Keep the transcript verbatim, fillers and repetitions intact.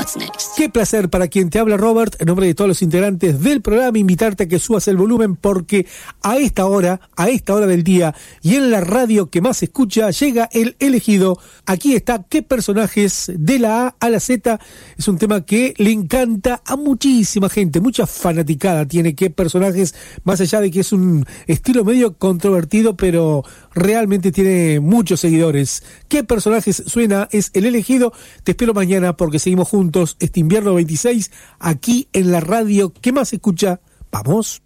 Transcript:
What's next? Qué placer para quien te habla, Robert, en nombre de todos los integrantes del programa, invitarte a que subas el volumen porque a esta hora, a esta hora del día y en la radio que más se escucha, llega el elegido. Aquí está qué personajes de la A a la Z. Es un tema que le encanta a muchísima gente, mucha fanaticada tiene qué personajes, más allá de que es un estilo medio controvertido, pero realmente tiene muchos seguidores. ¿Qué personajes suena? Es el elegido. Te espero mañana porque seguimos juntos este invierno veintiséis aquí en la radio que más se escucha. ¡Vamos!